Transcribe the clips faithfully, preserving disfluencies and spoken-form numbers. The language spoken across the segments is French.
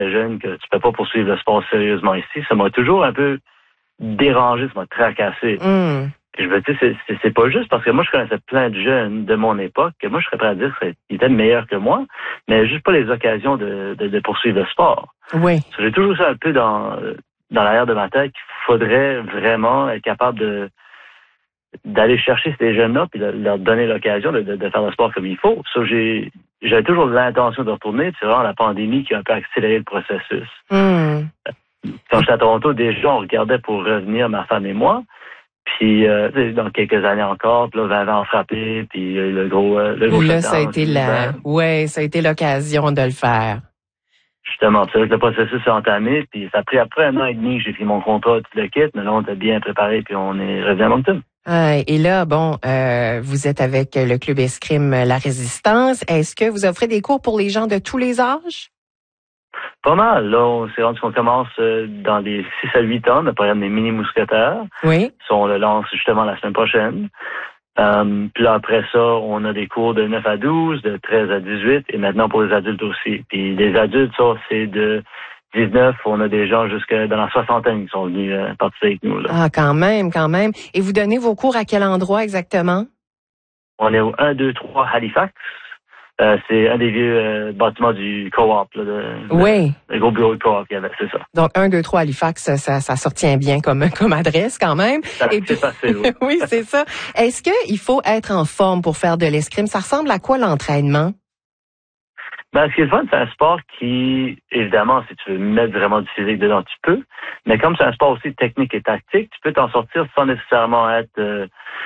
jeune que tu peux pas poursuivre le sport sérieusement ici. Ça m'a toujours un peu dérangé, ça m'a tracassé. Mm. Et je veux dire, c'est, c'est, c'est pas juste parce que moi, je connaissais plein de jeunes de mon époque que moi, je serais prêt à dire qu'ils étaient meilleurs que moi, mais juste pas les occasions de, de, de poursuivre le sport. Oui. J'ai toujours ça un peu dans, dans l'arrière de ma tête qu'il faudrait vraiment être capable de d'aller chercher ces jeunes-là puis de leur donner l'occasion de, de, de faire le sport comme il faut. Ça, j'ai, j'avais toujours l'intention de retourner, puis c'est vraiment la pandémie qui a un peu accéléré le processus. Mm. Quand j'étais à Toronto, déjà, on regardait pour revenir, ma femme et moi. Puis, euh, dans quelques années encore, puis là, vingt ans frappé, puis euh, le gros, euh, le gros Là, ça a shutdown, été la, ouais, ça a été l'occasion de le faire. Justement, c'est vrai que le processus s'est entamé, puis ça a pris après un an et demi que j'ai pris mon contrat, tout le kit, mais là, on était bien préparé, puis on est revenu à Moncton. Ah, et là, bon, euh, vous êtes avec le club escrime La Résistance. Est-ce que vous offrez des cours pour les gens de tous les âges? Pas mal. Là, on s'est rendu qu'on commence euh, dans les six à huit ans, le programme des mini-mousquetaires. Oui. Ça, on le lance justement la semaine prochaine. Um, puis là, après ça, on a des cours de neuf à douze, de treize à dix-huit, et maintenant pour les adultes aussi. Puis les adultes, ça, c'est de dix-neuf, on a des gens jusque dans la soixantaine qui sont venus euh, participer avec nous. Là. Ah, quand même, quand même. Et vous donnez vos cours à quel endroit exactement? On est au un deux trois Halifax. Euh, c'est un des vieux euh, bâtiments du co-op, là, de, oui. Le, le gros bureau de co-op qu'il y avait, c'est ça. Donc, un deux trois Halifax, ça, ça, ça se retient bien comme, comme adresse quand même. Ça, Et c'est puis, facile, oui. oui, c'est ça. Est-ce qu'il faut être en forme pour faire de l'escrime? Ça ressemble à quoi l'entraînement? Ben, ce qui est le fun, c'est un sport qui, évidemment, si tu veux mettre vraiment du physique dedans, tu peux. Mais comme c'est un sport aussi technique et tactique, tu peux t'en sortir sans nécessairement être euh,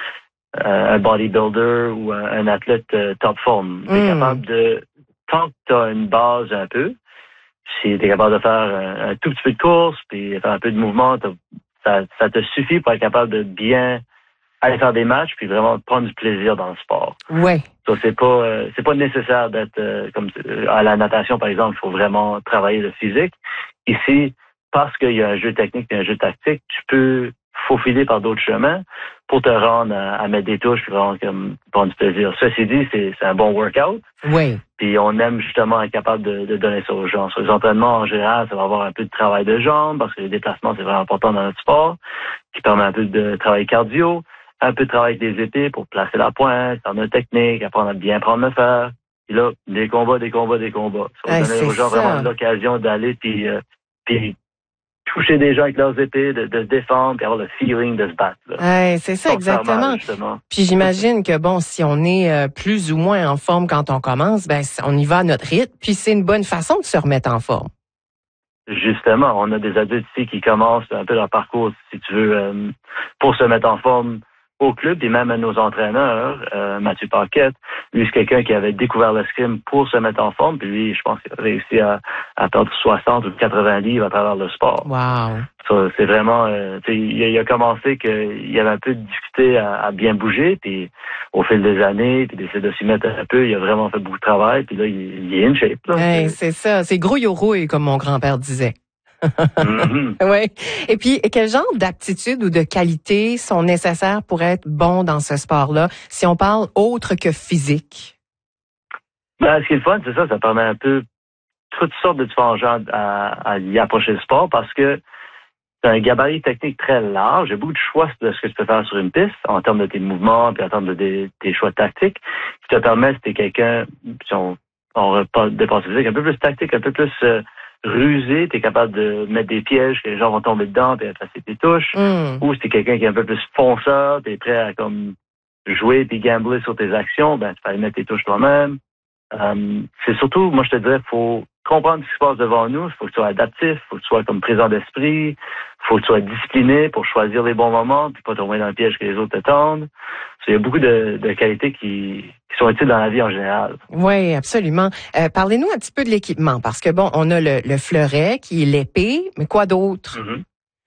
un bodybuilder ou un, un athlète euh, top form. Tu es Mm. capable de, tant que tu as une base un peu, si tu es capable de faire un, un tout petit peu de course, puis faire un peu de mouvement, ça, ça te suffit pour être capable de bien aller faire des matchs, puis vraiment prendre du plaisir dans le sport. Oui. Ça, c'est pas euh, c'est pas nécessaire d'être euh, comme euh, à la natation, par exemple, il faut vraiment travailler le physique. Ici, parce qu'il y a un jeu technique et un jeu tactique, tu peux faufiler par d'autres chemins pour te rendre à, à mettre des touches puis vraiment comme prendre du plaisir. Ceci dit, c'est, c'est un bon workout. Oui. Puis on aime justement être capable de, de donner ça aux gens. Sur les entraînements, en général, ça va avoir un peu de travail de jambes parce que les déplacements, c'est vraiment important dans notre sport, qui permet un peu de travail cardio, un peu de travail avec des épées pour placer la pointe, faire notre technique, apprendre à bien prendre le fer. Puis là, des combats, des combats, des combats. Ça va Hey, donner aux gens ça. vraiment l'occasion d'aller puis, euh, puis toucher des gens avec leurs épées, de, de se défendre, puis avoir le feeling de se battre. Là. Hey, c'est ça, exactement. Mal, puis j'imagine que, bon, si on est euh, plus ou moins en forme quand on commence, ben on y va à notre rythme, puis c'est une bonne façon de se remettre en forme. Justement, on a des adultes ici qui commencent un peu leur parcours, si tu veux, euh, pour se mettre en forme au club, et même à nos entraîneurs, euh, Mathieu Paquette, lui, c'est quelqu'un qui avait découvert l'escrime pour se mettre en forme, puis lui, je pense qu'il a réussi à, à perdre soixante ou quatre-vingts livres à travers le sport. Wow. Ça, c'est vraiment, euh, tu sais, il, il a commencé qu'il avait un peu de difficulté à, à bien bouger, puis au fil des années, puis d'essayer de s'y mettre un peu, il a vraiment fait beaucoup de travail, puis là, il, il est in shape. Là. Hey, c'est ça, c'est grouille au rouille, comme mon grand-père disait. Mm-hmm. Oui. Et puis, quel genre d'aptitudes ou de qualités sont nécessaires pour être bon dans ce sport-là, si on parle autre que physique? Ben, ce qui est le fun, c'est ça, ça permet un peu toutes sortes de différents gens à, à y approcher le sport parce que c'est un gabarit technique très large. Il y a beaucoup de choix de ce que tu peux faire sur une piste en termes de tes mouvements puis en termes de tes, tes choix tactiques qui te permettent, si t'es quelqu'un, si on, on dépense physique, un peu plus tactique, un peu plus euh, rusé, tu es capable de mettre des pièges que les gens vont tomber dedans et effacer tes touches. Mm. Ou si tu es quelqu'un qui est un peu plus fonceur, tu es prêt à comme jouer puis gambler sur tes actions, ben tu peux aller mettre tes touches toi-même. Um, c'est surtout, moi je te dirais, il faut comprendre ce qui se passe devant nous, il faut que tu sois adaptif, il faut que tu sois comme présent d'esprit, il faut que tu sois discipliné pour choisir les bons moments puis pas tomber dans le piège que les autres te tendent. Il y a beaucoup de, de qualités qui, qui sont utiles dans la vie en général. Oui, absolument. Euh, parlez-nous un petit peu de l'équipement, parce que bon, on a le, le fleuret qui est l'épée, mais quoi d'autre? Mm-hmm.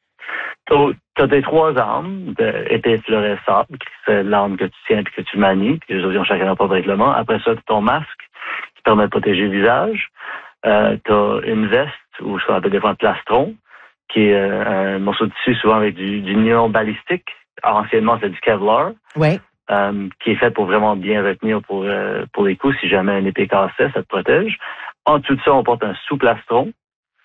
Tu as tes trois armes, épée, fleuret, sable, qui c'est l'arme que tu tiens et que tu manies, puis les autres ont chacun leur propre règlement. Après ça, tu as ton masque qui permet de protéger le visage. Euh, tu as une veste, ou ce qu'on appelle des fois un plastron, qui est euh, un morceau de tissu souvent avec du, du nylon balistique. Anciennement, c'est du Kevlar. Oui. Euh, qui est fait pour vraiment bien retenir pour, euh, pour les coups. Si jamais un épée cassait, ça te protège. En dessous de ça, on porte un sous-plastron